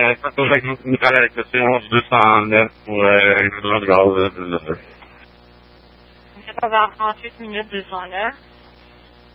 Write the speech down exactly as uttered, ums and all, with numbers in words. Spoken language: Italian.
è stato lei che non comunicare che siamo due oppure una cosa del genere. Ich habe aber auch fünf Minuten Sonne.